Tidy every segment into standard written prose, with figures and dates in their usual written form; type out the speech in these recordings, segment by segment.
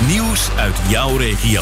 Nieuws uit jouw regio.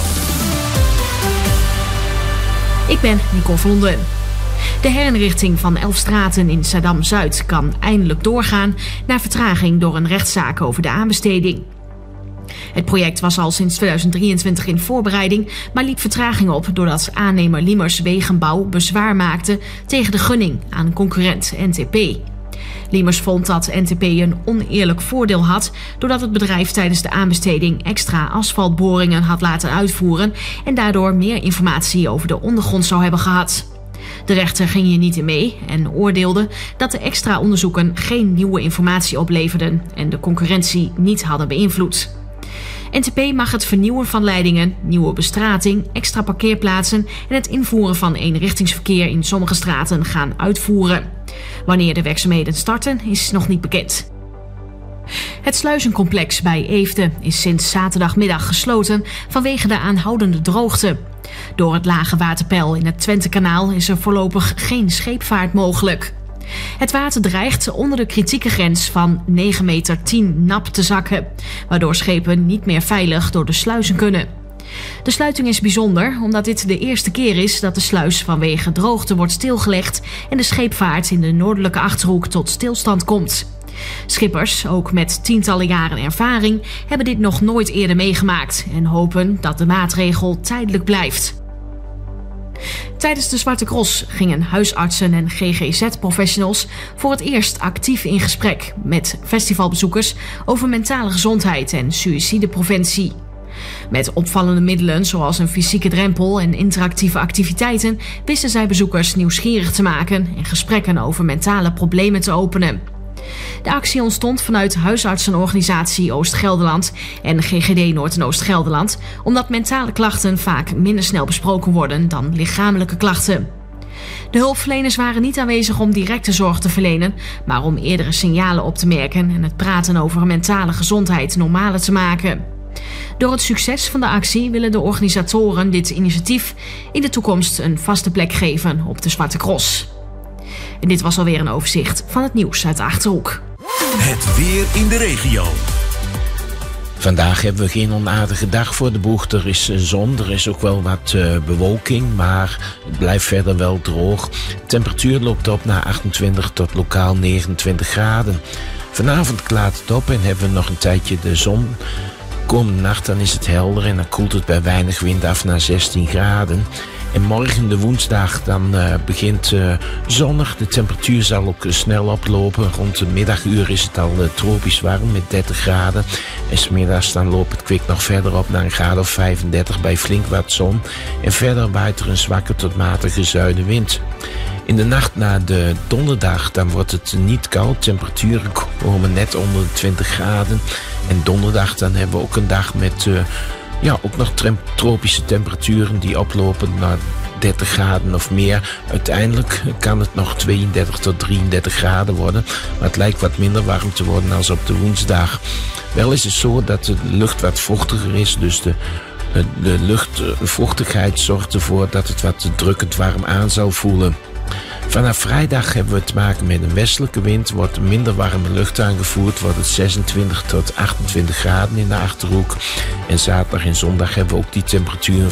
Ik ben Nicole Vlonden. De herinrichting van 11 straten in Zaandam-Zuid kan eindelijk doorgaan na vertraging door een rechtszaak over de aanbesteding. Het project was al sinds 2023 in voorbereiding, maar liep vertraging op doordat aannemer Liemers Wegenbouw bezwaar maakte tegen de gunning aan concurrent NTP. Liemers vond dat NTP een oneerlijk voordeel had doordat het bedrijf tijdens de aanbesteding extra asfaltboringen had laten uitvoeren en daardoor meer informatie over de ondergrond zou hebben gehad. De rechter ging hier niet in mee en oordeelde dat de extra onderzoeken geen nieuwe informatie opleverden en de concurrentie niet hadden beïnvloed. NTP mag het vernieuwen van leidingen, nieuwe bestrating, extra parkeerplaatsen en het invoeren van eenrichtingsverkeer in sommige straten gaan uitvoeren. Wanneer de werkzaamheden starten is nog niet bekend. Het sluizencomplex bij Eefde is sinds zaterdagmiddag gesloten vanwege de aanhoudende droogte. Door het lage waterpeil in het Twentekanaal is er voorlopig geen scheepvaart mogelijk. Het water dreigt onder de kritieke grens van 9,10 meter nap te zakken, waardoor schepen niet meer veilig door de sluizen kunnen. De sluiting is bijzonder omdat dit de eerste keer is dat de sluis vanwege droogte wordt stilgelegd en de scheepvaart in de noordelijke Achterhoek tot stilstand komt. Schippers, ook met tientallen jaren ervaring, hebben dit nog nooit eerder meegemaakt en hopen dat de maatregel tijdelijk blijft. Tijdens de Zwarte Cross gingen huisartsen en GGZ-professionals voor het eerst actief in gesprek met festivalbezoekers over mentale gezondheid en suïcidepreventie. Met opvallende middelen zoals een fysieke drempel en interactieve activiteiten wisten zij bezoekers nieuwsgierig te maken en gesprekken over mentale problemen te openen. De actie ontstond vanuit huisartsenorganisatie Oost-Gelderland en GGD Noord- en Oost-Gelderland, omdat mentale klachten vaak minder snel besproken worden dan lichamelijke klachten. De hulpverleners waren niet aanwezig om directe zorg te verlenen, maar om eerdere signalen op te merken en het praten over mentale gezondheid normaler te maken. Door het succes van de actie willen de organisatoren dit initiatief in de toekomst een vaste plek geven op de Zwarte Cross. En dit was alweer een overzicht van het nieuws uit de Achterhoek. Het weer in de regio. Vandaag hebben we geen onaardige dag voor de boeg. Er is zon, er is ook wel wat bewolking, maar het blijft verder wel droog. De temperatuur loopt op naar 28 tot lokaal 29 graden. Vanavond klaart het op en hebben we nog een tijdje de zon. Komende nacht dan is het helder en dan koelt het bij weinig wind af naar 16 graden. En morgen de woensdag dan begint zonnig. De temperatuur zal ook snel oplopen. Rond de middaguur is het al tropisch warm met 30 graden. En 's middags dan loopt het kwik nog verder op naar een graad of 35 bij flink wat zon. En verder waait er een zwakke tot matige zuidenwind. In de nacht naar de donderdag dan wordt het niet koud. Temperaturen komen net onder de 20 graden. En donderdag dan hebben we ook een dag met ook nog tropische temperaturen die oplopen naar 30 graden of meer. Uiteindelijk kan het nog 32 tot 33 graden worden. Maar het lijkt wat minder warm te worden als op de woensdag. Wel is het zo dat de lucht wat vochtiger is. Dus de luchtvochtigheid zorgt ervoor dat het wat drukkend warm aan zal voelen. Vanaf vrijdag hebben we te maken met een westelijke wind. Wordt minder warme lucht aangevoerd. Wordt het 26 tot 28 graden in de Achterhoek. En zaterdag en zondag hebben we ook die temperaturen